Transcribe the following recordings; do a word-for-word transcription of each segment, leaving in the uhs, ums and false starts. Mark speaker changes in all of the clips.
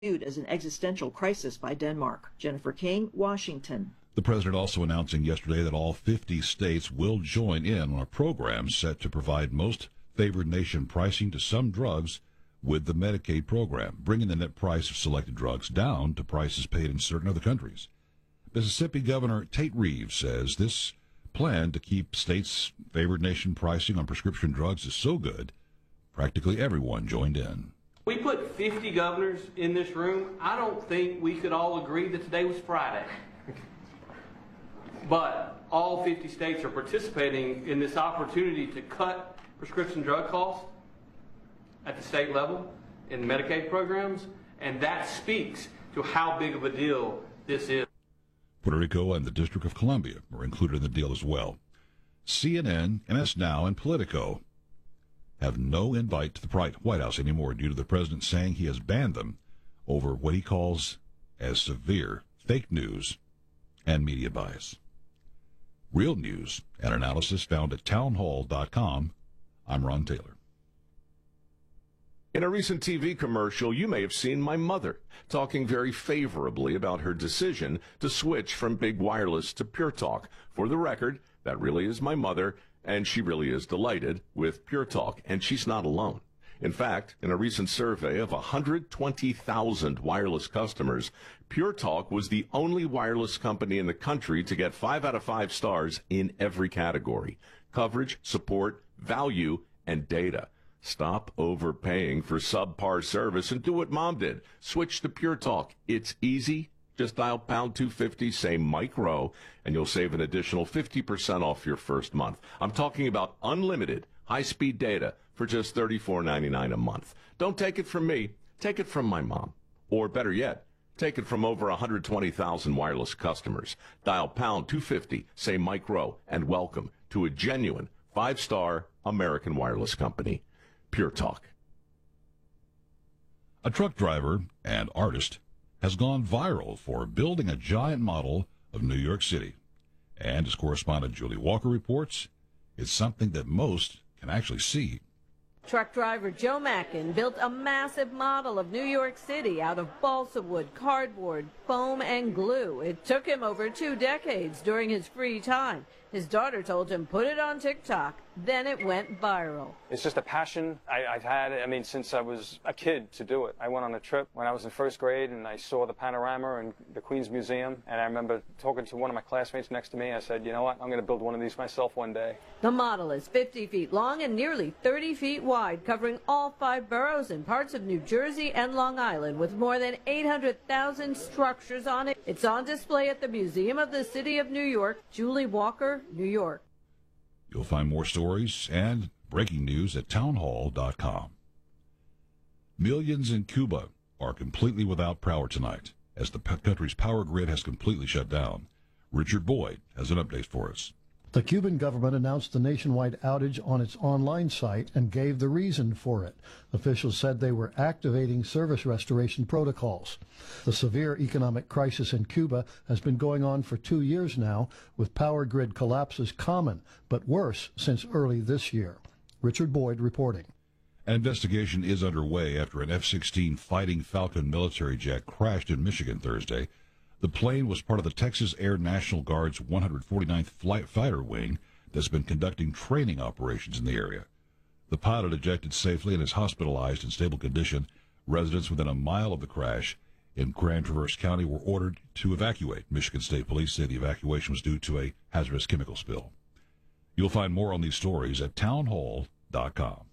Speaker 1: viewed as an existential crisis by Denmark. Jennifer King, Washington.
Speaker 2: The president also announcing yesterday that all fifty states will join in on a program set to provide most favored nation pricing to some drugs with the Medicaid program, bringing the net price of selected drugs down to prices paid in certain other countries. Mississippi Governor Tate Reeves says this plan to keep states' favored nation pricing on prescription drugs is so good, practically everyone joined in.
Speaker 3: We put fifty governors in this room. I don't think we could all agree that today was Friday. But all fifty states are participating in this opportunity to cut prescription drug costs at the state level in Medicaid programs, and that speaks to how big of a deal this is.
Speaker 2: Puerto Rico and the District of Columbia are included in the deal as well. C N N, M S Now, and Politico have no invite to the White House anymore due to the president saying he has banned them over what he calls as severe fake news and media bias. Real news and analysis found at townhall dot com. I'm Ron Taylor.
Speaker 4: In a recent T V commercial, you may have seen my mother talking very favorably about her decision to switch from Big Wireless to Pure Talk. For the record, that really is my mother, and she really is delighted with Pure Talk, and she's not alone. In fact, in a recent survey of one hundred twenty thousand wireless customers, Pure Talk was the only wireless company in the country to get five out of five stars in every category: coverage, support, value, and data. Stop overpaying for subpar service and do what Mom did. Switch to Pure Talk. It's easy. Just dial pound two fifty, say Mike Rowe, and you'll save an additional fifty percent off your first month. I'm talking about unlimited high-speed data for just thirty-four ninety-nine a month. Don't take it from me. Take it from my mom. Or better yet, take it from over one hundred twenty thousand wireless customers. Dial pound two fifty, say Mike Rowe, and welcome to a genuine five-star American wireless company. Pure Talk.
Speaker 2: A truck driver and artist has gone viral for building a giant model of New York City. And as correspondent Julie Walker reports, it's something that most can actually see.
Speaker 5: Truck driver Joe Mackin built a massive model of New York City out of balsa wood, cardboard, foam, and glue. It took him over two decades during his free time. His daughter told him put it on TikTok. Then it went viral.
Speaker 6: It's just a passion I, I've had, I mean, since I was a kid to do it. I went on a trip when I was in first grade, and I saw the panorama and the Queens Museum. And I remember talking to one of my classmates next to me. I said, you know what, I'm going to build one of these myself one day.
Speaker 5: The model is fifty feet long and nearly thirty feet wide, covering all five boroughs and parts of New Jersey and Long Island, with more than eight hundred thousand structures on it. It's on display at the Museum of the City of New York. Julie Walker, New York.
Speaker 2: You'll find more stories and breaking news at townhall dot com. Millions in Cuba are completely without power tonight as the country's power grid has completely shut down. Richard Boyd has an update for us.
Speaker 7: The Cuban government announced the nationwide outage on its online site and gave the reason for it. Officials said they were activating service restoration protocols. The severe economic crisis in Cuba has been going on for two years now, with power grid collapses common, but worse since early this year. Richard Boyd reporting.
Speaker 2: An investigation is underway after an F sixteen Fighting Falcon military jet crashed in Michigan Thursday. The plane was part of the Texas Air National Guard's one hundred forty-ninth Flight Fighter Wing that's been conducting training operations in the area. The pilot ejected safely and is hospitalized in stable condition. Residents within a mile of the crash in Grand Traverse County were ordered to evacuate. Michigan State Police say the evacuation was due to a hazardous chemical spill. You'll find more on these stories at townhall dot com.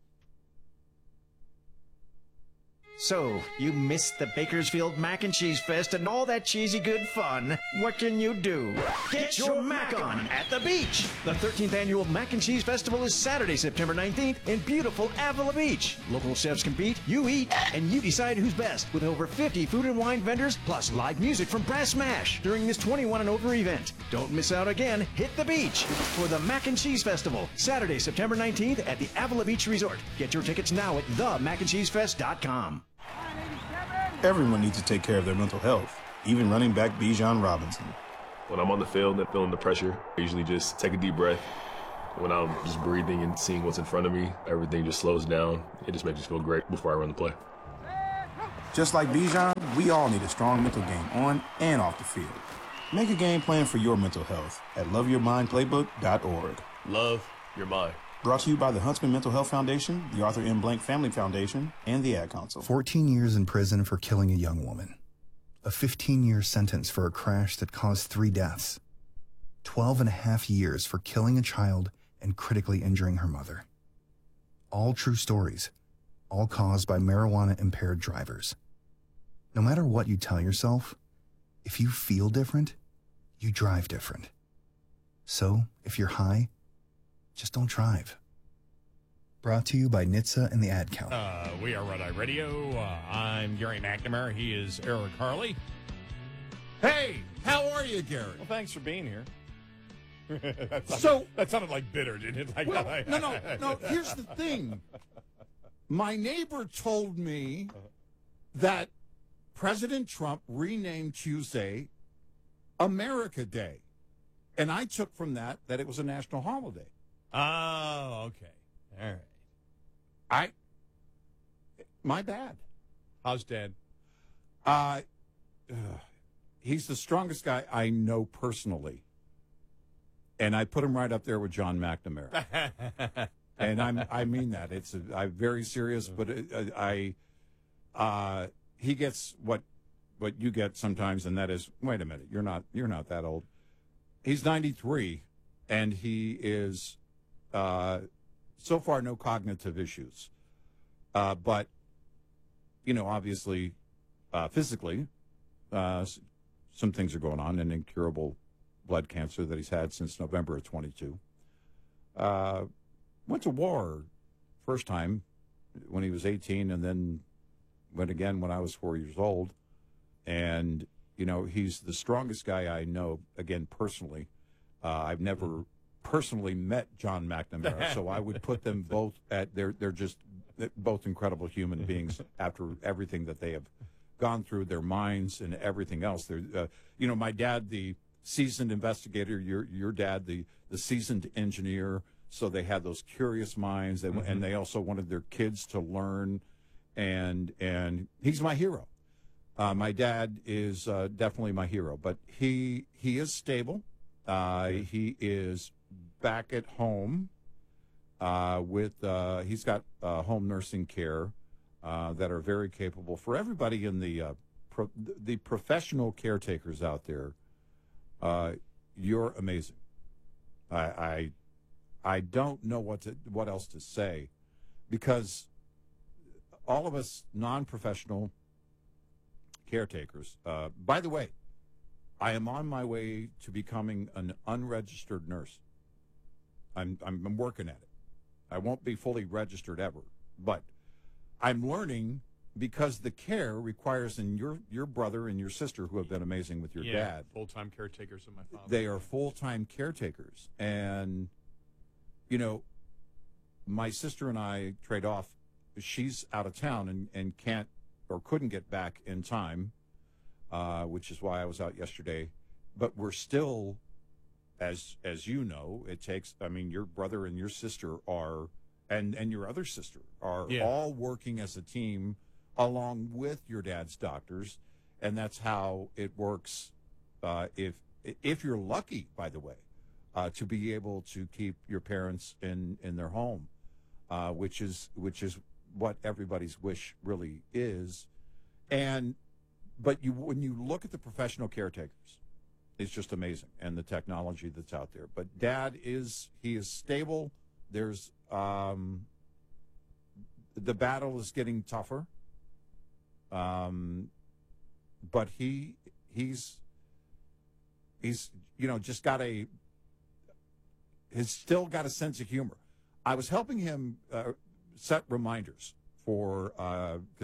Speaker 8: So, you missed the Bakersfield Mac and Cheese Fest and all that cheesy good fun. What can you do? Get your Mac on at the beach! The thirteenth Annual Mac and Cheese Festival is Saturday, September nineteenth in beautiful Avila Beach. Local chefs compete, you eat, and you decide who's best with over fifty food and wine vendors plus live music from Brass Smash during this twenty-one and over event. Don't miss out again. Hit the beach for the Mac and Cheese Festival, Saturday, September nineteenth at the Avila Beach Resort. Get your tickets now at the mac and cheese fest dot com.
Speaker 9: Everyone needs to take care of their mental health, even running back Bijan Robinson.
Speaker 10: When I'm on the field and feeling the pressure, I usually just take a deep breath. When I'm just breathing and seeing what's in front of me, everything just slows down. It just makes me feel great before I run the play.
Speaker 9: Just like Bijan, we all need a strong mental game on and off the field. Make a game plan for your mental health at love your mind playbook dot org.
Speaker 10: Love your mind.
Speaker 9: Brought to you by the Huntsman Mental Health Foundation, the Arthur M. Blank Family Foundation, and the Ad Council.
Speaker 11: fourteen years in prison for killing a young woman. A fifteen-year sentence for a crash that caused three deaths. twelve and a half years for killing a child and critically injuring her mother. All true stories, all caused by marijuana-impaired drivers. No matter what you tell yourself, if you feel different, you drive different. So, if you're high, just don't drive. Brought to you by N H T S A and the Ad Council.
Speaker 12: Uh, we are Red Eye Radio. Uh, I'm Gary McNamara. He is Eric Harley. Hey, how are you, Gary?
Speaker 13: Well, thanks for being here.
Speaker 12: that, sounded,
Speaker 13: So-
Speaker 12: that sounded like bitter, didn't it? Like,
Speaker 13: Well, no, no, no. Here's the thing. My neighbor told me that President Trump renamed Tuesday America Day. And I took from that that it was a national holiday.
Speaker 12: Oh, okay. All right.
Speaker 13: I, my bad.
Speaker 12: How's Dad?
Speaker 13: Uh, ugh, he's the strongest guy I know personally. And I put him right up there with John McNamara. And I'm, I mean that. It's a, I'm very serious, but it, I, uh, he gets what, what you get sometimes, and that is, wait a minute, you're not, you're not that old. He's ninety-three, and he is, uh, so far no cognitive issues, uh, but, you know, obviously, uh, physically, uh, some things are going on, an incurable blood cancer that he's had since November of twenty-two. Uh, went to war first time when he was eighteen, and then went again when I was four years old. And, you know, he's the strongest guy I know, again, personally. Uh, I've never personally met John McNamara, so I would put them both at, they're, they're just both incredible human beings after everything that they have gone through, their minds and everything else. They're, uh, you know, my dad, the seasoned investigator, your your dad, the, the seasoned engineer, so they had those curious minds, and, mm-hmm. and they also wanted their kids to learn, and and he's my hero. Uh, my dad is uh, definitely my hero, but he he is stable. Uh, he is back at home uh, with, uh, he's got uh, home nursing care uh, that are very capable for everybody in the, uh, pro- the professional caretakers out there. Uh, you're amazing. I, I I don't know what to what else to say, because all of us non-professional caretakers. Uh, by the way, I am on my way to becoming an unregistered nurse. I'm, I'm I'm working at it. I won't be fully registered ever, but I'm learning, because the care requires, and your your brother and your sister, who have been amazing with your
Speaker 12: yeah,
Speaker 13: dad,
Speaker 12: full-time caretakers of my father.
Speaker 13: they are full-time caretakers. And, you know, my sister and I trade off. She's out of town and, and can't or couldn't get back in time, uh, which is why I was out yesterday. But we're still, as as you know, it takes, I mean, your brother and your sister are, and, and your other sister are
Speaker 12: Yeah.
Speaker 13: all working as a team along with your dad's doctors. And that's how it works, uh, if if you're lucky, by the way, uh, to be able to keep your parents in, in their home, uh, which is which is what everybody's wish really is. And but you when you look at the professional caretakers, it's just amazing, and the technology that's out there. But Dad is he is stable. There's um, the battle is getting tougher. Um, but he he's he's you know just got a he's still got a sense of humor. I was helping him uh, set reminders for uh,